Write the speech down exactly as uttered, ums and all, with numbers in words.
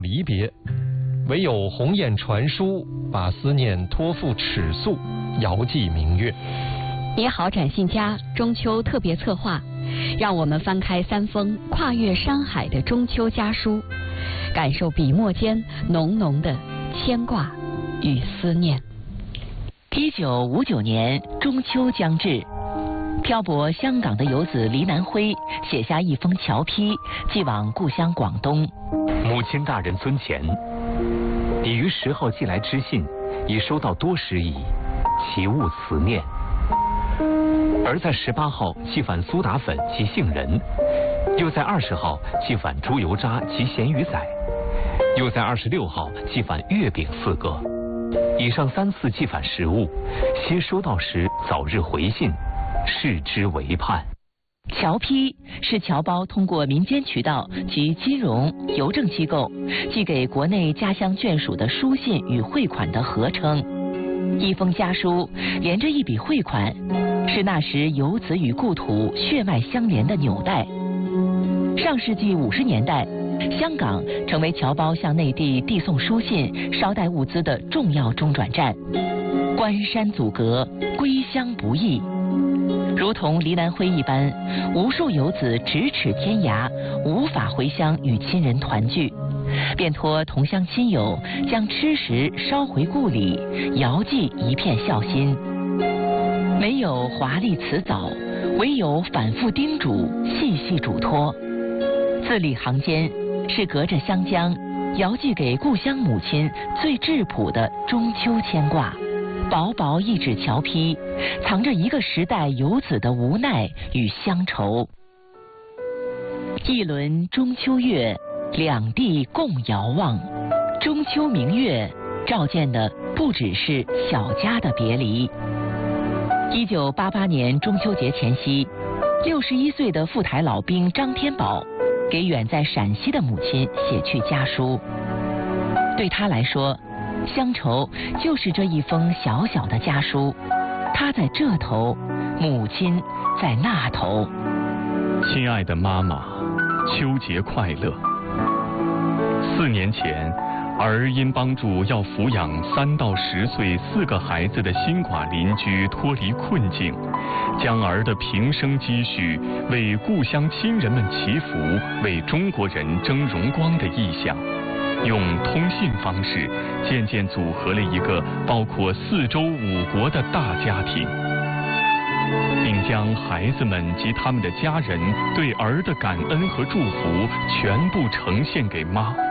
离别，唯有鸿雁传书，把思念托付尺素，遥寄明月。 你好，展信佳中秋特别策划，让我们翻开三封跨越山海的中秋家书，感受笔墨间浓浓的牵挂与思念。 一九五九年中秋将至，漂泊香港的游子黎南辉写下一封侨批，寄往故乡广东。 母亲大人尊前，你于十号寄来之信，已收到多时矣，其勿辞念。而在十八号寄返苏打粉及杏仁，又在二十号寄返猪油渣及咸鱼仔，又在二十六号寄返月饼四个。以上三次寄返食物，皆收到时早日回信，视之为盼。 侨批是侨胞通过民间渠道及金融、邮政机构寄给国内家乡眷属的书信与汇款的合称。一封家书连着一笔汇款，是那时游子与故土血脉相连的纽带。上世纪五十年代，香港成为侨胞向内地递送书信、捎带物资的重要中转站。关山阻隔，归乡不易。如同黎南辉一般，无数游子咫尺天涯，无法回乡与亲人团聚，便托同乡亲友将吃食捎回故里，遥寄一片孝心。没有华丽辞藻，唯有反复叮嘱，细细嘱托。字里行间是隔着湘江，遥寄给故乡母亲最质朴的中秋牵挂。薄薄一纸侨批，藏着一个时代游子的无奈与乡愁。一轮中秋月，两地共遥望。中秋明月照见的不只是小家的别离。一九八八年中秋节前夕，六十一岁的赴台老兵张天宝给远在陕西的母亲写去家书。对他来说，乡愁就是这一封小小的家书，他在这头，母亲在那头。 亲爱的妈妈，秋节快乐。四年前，儿因帮助要抚养三到十岁四个孩子的新寡邻居脱离困境，将儿的平生积蓄为故乡亲人们祈福，为中国人争荣光的意向，用通信方式渐渐组合了一个包括四周五国的大家庭，并将孩子们及他们的家人对儿的感恩和祝福全部呈现给妈。